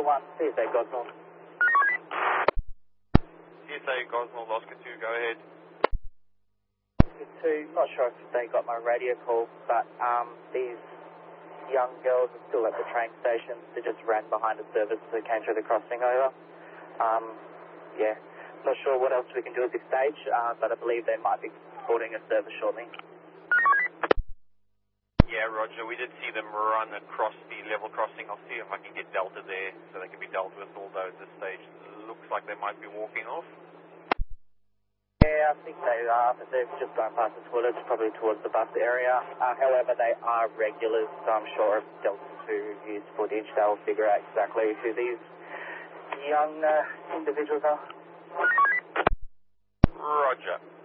1, CSA Gosnell. CSA Gosnell, Oscar 2, go ahead. Oscar 2, not sure if they got my radio call, but these young girls are still at the train station. They just ran behind a service that came through the crossing over. Yeah, not sure what else we can do at this stage, but I believe they might be boarding a service shortly. Yeah, roger. We did see them run across the level crossing. I'll see if I can get Delta there so they can be dealt with, although at this stage looks like they might be walking off. Yeah, I think they are, but they've just gone past the toilets, probably towards the bus area. However, they are regulars, so I'm sure if Delta 2 use footage, they'll figure out exactly who these young individuals are. Roger.